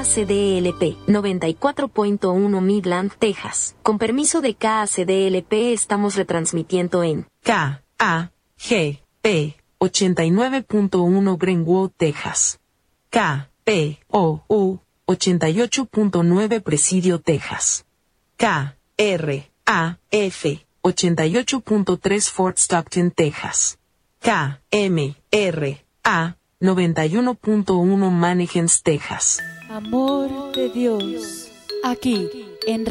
KACDLP, 94.1 Midland, Texas. Con permiso de KACDLP estamos retransmitiendo en KAGP, 89.1 Greenwood, Texas. KPOU, 88.9 Presidio, Texas. KRAF, 88.3 Fort Stockton, Texas. KMRA, 91.1 Mannequins, Texas. Amor de Dios, aquí en